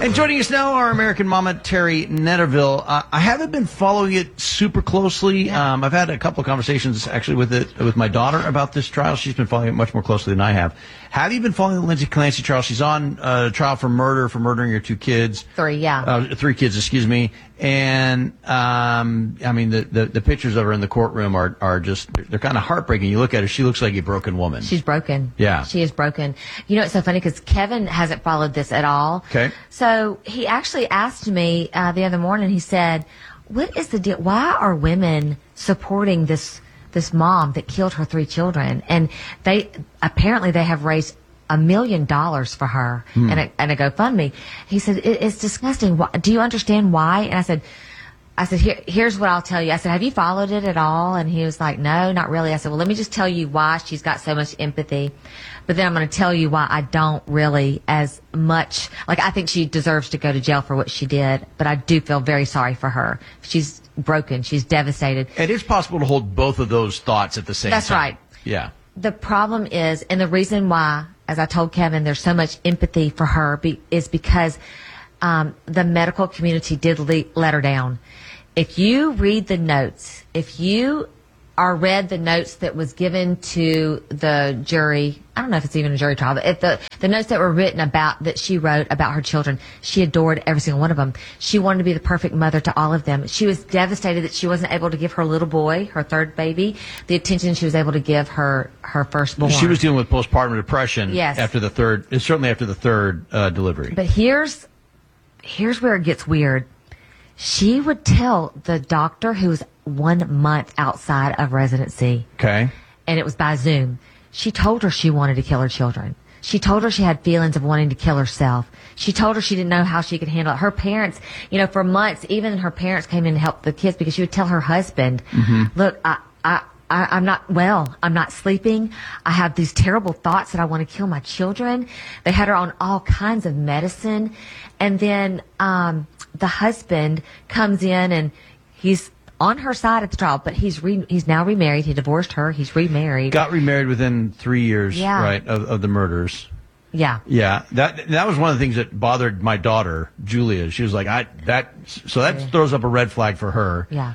And joining us now, our American mama, Terry Netterville. I haven't been following it super closely. I've had a couple of conversations actually with my daughter about this trial. She's been following it much more closely than I have. Have you been following the Lindsay Clancy trial? She's on trial for murdering her 2 kids. 3, yeah. 3 kids, excuse me. And I mean, the pictures of her in the courtroom are just, they're kind of heartbreaking. You look at her, she looks like a broken woman. She's broken. Yeah. She is broken. You know, it's so funny because Kevin hasn't followed this at all. Okay. So he actually asked me the other morning, he said, what is the deal? Why are women supporting this mom that killed her 3 children? And they have raised $1 million for her and a GoFundMe. He said, it's disgusting. Do you understand why? And I said, here's what I'll tell you. I said, have you followed it at all? And he was like, no, not really. I said, well, let me just tell you why she's got so much empathy. But then I'm going to tell you why I don't really as much. Like, I think she deserves to go to jail for what she did, but I do feel very sorry for her. She's broken. She's devastated. It is possible to hold both of those thoughts at the same time. That's right. Yeah. The problem is, and the reason why, as I told Kevin, there's so much empathy for her is because the medical community did let her down. If you read the notes, if you read the notes that was given to the jury, I don't know if it's even a jury trial, but if the notes that were written that she wrote about her children, she adored every single one of them. She wanted to be the perfect mother to all of them. She was devastated that she wasn't able to give her little boy, her 3rd baby, the attention she was able to give her firstborn. She was dealing with postpartum depression. Yes. Certainly after the 3rd delivery. But here's where it gets weird. She would tell the doctor who was 1 month outside of residency. Okay. And it was by Zoom. She told her she wanted to kill her children. She told her she had feelings of wanting to kill herself. She told her she didn't know how she could handle it. Her parents, for months, even her parents came in to help the kids because she would tell her husband, look, I'm not well. I'm not sleeping. I have these terrible thoughts that I want to kill my children. They had her on all kinds of medicine. And then the husband comes in and he's on her side at the trial, but he's now remarried. He divorced her. He's remarried. Got remarried within 3 years, right, of the murders. Yeah. Yeah. That was one of the things that bothered my daughter, Julia. She was like, that throws up a red flag for her. Yeah.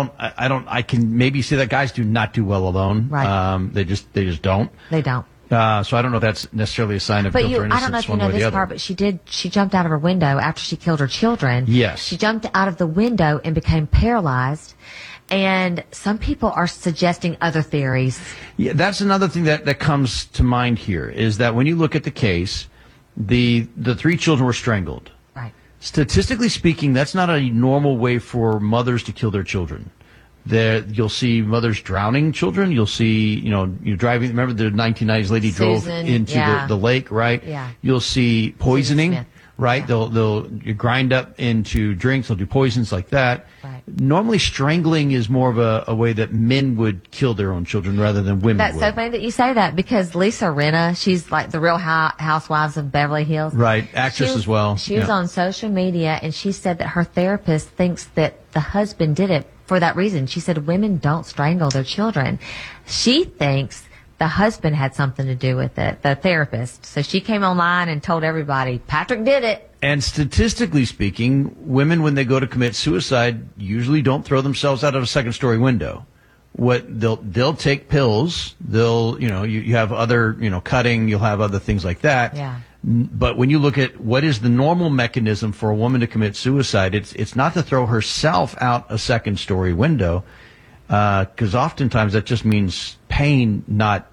I can maybe say that guys do not do well alone. Right. They just don't. They don't. So I don't know if that's necessarily a sign of guilt or innocence. I don't know if you know this part, but she jumped out of her window after she killed her children. Yes. She jumped out of the window and became paralyzed. And some people are suggesting other theories. Yeah, that's another thing that comes to mind here is that when you look at the case, the 3 children were strangled. Right. Statistically speaking, that's not a normal way for mothers to kill their children. You'll see mothers drowning children. You'll see, you driving. Remember the 1990s lady drove into the lake, right? Yeah. You'll see poisoning, right? Yeah. They'll grind up into drinks. They'll do poisons like that. Right. Normally, strangling is more of a way that men would kill their own children rather than women That's would. so funny that you say that because Lisa Rinna, she's like the Real Housewives of Beverly Hills. Right, actress as well. She was on social media and she said that her therapist thinks that the husband did it for that reason. She said women don't strangle their children. She thinks the husband had something to do with it, the therapist. So she came online and told everybody, Patrick did it. And statistically speaking, women, when they go to commit suicide, usually don't throw themselves out of a 2nd-story window. They'll take pills. You have other, cutting. You'll have other things like that. Yeah. But when you look at what is the normal mechanism for a woman to commit suicide, it's not to throw herself out a 2nd-story window, because oftentimes that just means pain, not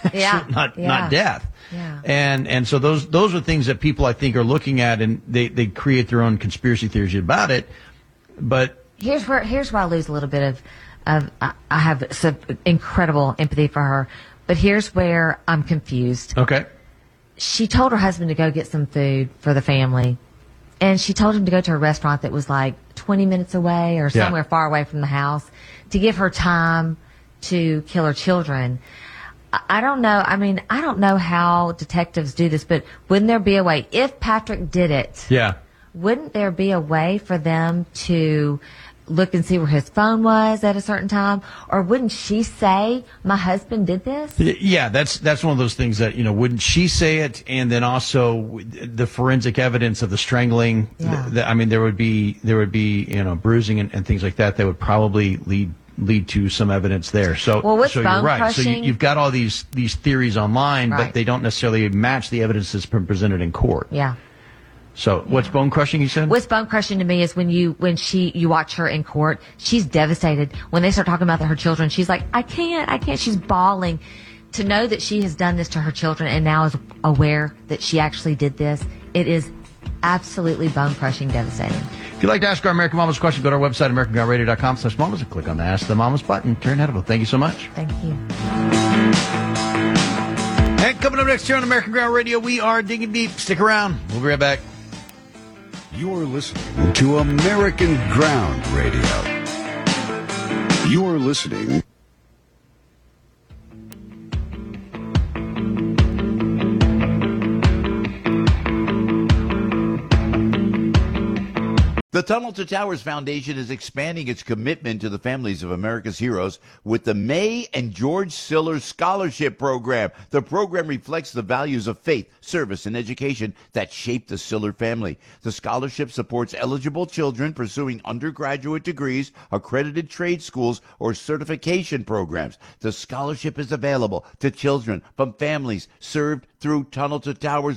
not death. Yeah. And so those are things that people I think are looking at, and they create their own conspiracy theories about it. But here's where I lose a little bit of I have some incredible empathy for her, but here's where I'm confused. Okay. She told her husband to go get some food for the family, and she told him to go to a restaurant that was like 20 minutes away or somewhere far away from the house to give her time to kill her children. I don't know. I mean, I don't know how detectives do this, but wouldn't there be a way, if Patrick did it, Yeah. wouldn't there be a way for them to look and see where his phone was at a certain time? Or wouldn't she say, my husband did this? Yeah, that's one of those things that, wouldn't she say it? And then also the forensic evidence of the strangling. Yeah. I mean, there would be, bruising and things like that would probably lead to some evidence there. So, well, with so bone you're right. crushing, so you've got all these theories online, right, but they don't necessarily match the evidence that's been presented in court. Yeah. So what's bone crushing, you said? What's bone crushing to me is when you watch her in court, she's devastated. When they start talking about her children, she's like, I can't. She's bawling. To know that she has done this to her children and now is aware that she actually did this, it is absolutely bone crushing, devastating. If you'd like to ask our American Mamas question, go to our website, AmericanGroundRadio.com/mamas, and click on the Ask the Mamas button. Turn Edible. Thank you so much. Thank you. And coming up next here on American Ground Radio, we are digging deep. Stick around. We'll be right back. You're listening to American Ground Radio. You're listening. The Tunnel to Towers Foundation is expanding its commitment to the families of America's heroes with the May and George Siller Scholarship Program. The program reflects the values of faith, service, and education that shaped the Siller family. The scholarship supports eligible children pursuing undergraduate degrees, accredited trade schools, or certification programs. The scholarship is available to children from families served through Tunnel to Towers